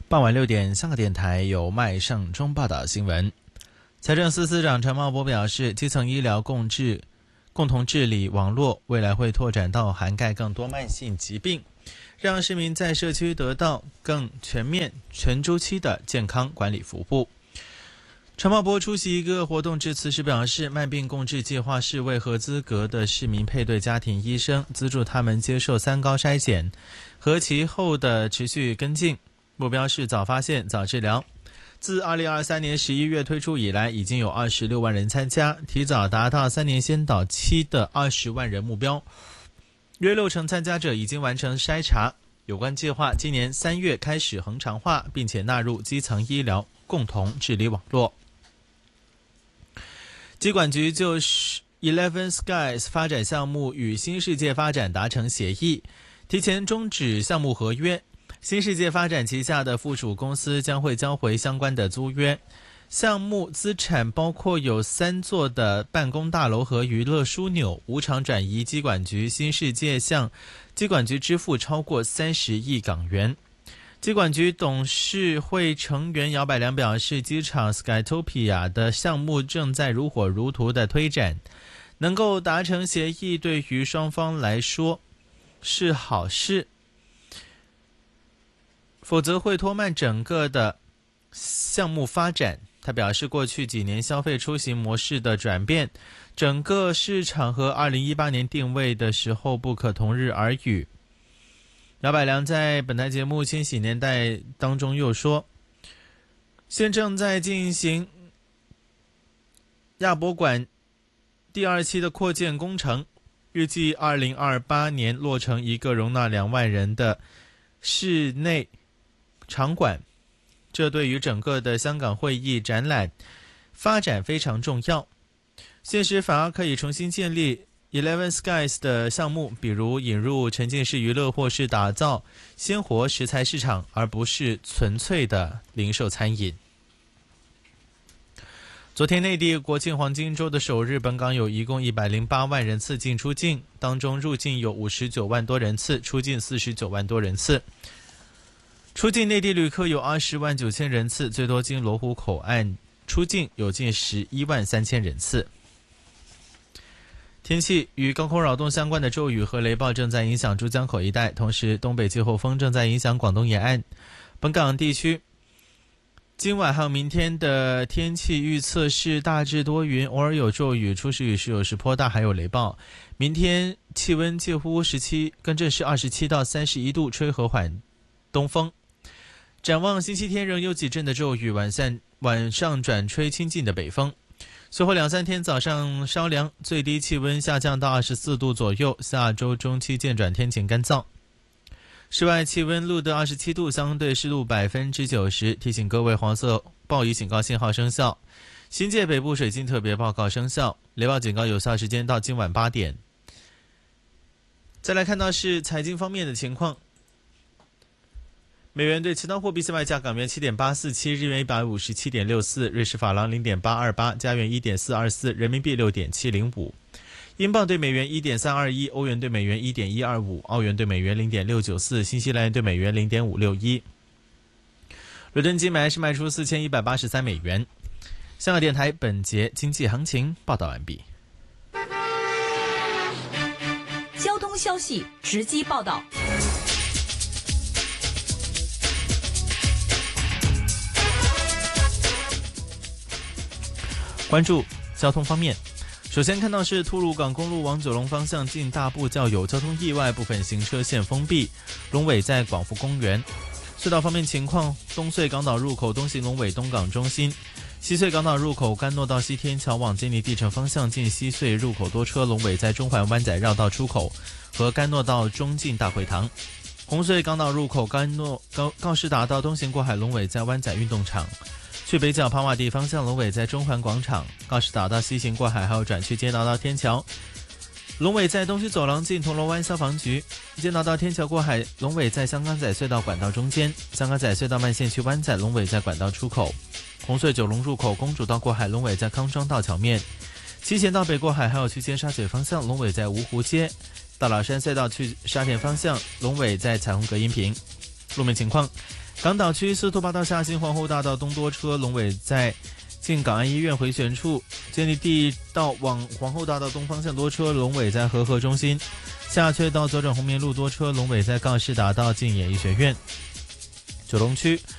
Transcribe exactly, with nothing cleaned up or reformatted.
傍晚六点，香港电台由麦尚中报道新闻。财政司司长陈茂波表示，基层医疗共治、共同治理网络未来会拓展到涵盖更多慢性疾病，让市民在社区得到更全面、全周期的健康管理服务。陈茂波出席一个活动致辞时表示，慢病共治计划是为合资格的市民配对家庭医生，资助他们接受三高筛检和其后的持续跟进，目标是早发现、早治疗。自二零二三年十一月推出以来，已经有二十六万人参加，提早达到三年先导期的二十万人目标。约六成参加者已经完成筛查。有关计划今年三月开始恒常化，并且纳入基层医疗共同治理网络。疾管局就 Eleven Skies 发展项目与新世界发展达成协议，提前终止项目合约。新世界发展旗下的附属公司将会交回相关的租约。项目资产包括有三座的办公大楼和娱乐枢纽，无偿转移疾管局新世界向疾管局支付超过三十亿港元。疾管局董事会成员姚百良表示，机场 Skytopia 的项目正在如火如荼的推展，能够达成协议对于双方来说是好事，否则会拖慢整个的项目发展。他表示，过去几年消费出行模式的转变，整个市场和二零一八年定位的时候不可同日而语。姚百良在本台节目《千禧年代》当中又说，现正在进行亚博馆第二期的扩建工程，预计二零二八年落成一个容纳两万人的室内场馆，这对于整个的香港会议展览发展非常重要。现时反而可以重新建立 Eleven Skies 的项目，比如引入沉浸式娱乐或是打造鲜活食材市场，而不是纯粹的零售餐饮。昨天内地国庆黄金周的首日，本港有一共一百零八万人次进出境，当中入境有五十九万多人次，出境四十九万多人次。出境内地旅客有二十万九千人次，最多经罗湖口岸出境有近十一万三千人次。天气，与高空扰动相关的骤雨和雷暴正在影响珠江口一带，同时东北季候风正在影响广东沿岸。本港地区今晚还有明天的天气预测是大致多云，偶尔有骤雨，初时雨势有时颇大，还有雷暴。明天气温介乎十七，更正是二十七到三十一度，吹和缓东风。展望星期天仍有几阵的骤雨，晚上晚上转吹清劲的北风。随后两三天早上稍凉，最低气温下降到二十四度左右。下周中期渐转天晴干燥。室外气温录得二十七度，相对湿度百分之九十。提醒各位，黄色暴雨警告信号生效，新界北部水浸特别报告生效，雷暴警告有效时间到今晚八点。再来看到是财经方面的情况。美元对其他货币现卖价：港元七点八四七，日元一百五十七点六四，瑞士法郎零点八二八，加元一点四二四，人民币六点七零五，英镑对美元一点三二一，欧元对美元一点一二五，澳元对美元零点六九四，新西兰元对美元零点五六一。伦敦金买是卖出四千一百八十三美元。香港电台本节经济行情报道完毕。 交通消息直击报道。 关注交通方面，首先看到是吐露港公路往九龙方向近大步较有交通意外，部分行车线封闭。龙尾在广福公园。隧道方面情况，东隧港岛入口东行龙尾东港中心，西隧港岛入口甘诺道西天桥往坚尼地城方向近西隧入口多车，龙尾在中环湾仔绕道出口和甘诺道中进大会堂。红隧港岛入口甘诺高告士达道东行过海，龙尾在湾仔运动场。去北角跑马地方向，龙尾在中环广场。告士打道西行过海还有转去坚拿道天桥，龙尾在东西走廊近铜锣湾消防局。坚拿道天桥过海，龙尾在香港仔隧道管道中间。香港仔隧道慢线去湾仔，龙尾在管道出口。红隧九龙入口公主道过海，龙尾在康庄道桥面。七贤道北过海还有去尖沙咀方向，龙尾在芜湖街。大老山隧道去沙田方向，龙尾在彩虹隔音屏。路面情况， 港岛区司徒拔道下行皇后大道东多车，龙尾在进港安医院回旋处；建立地道往皇后大道东方向多车，龙尾在和合中心；下阙道左转红棉路多车，龙尾在告士打道进演艺学院。九龙区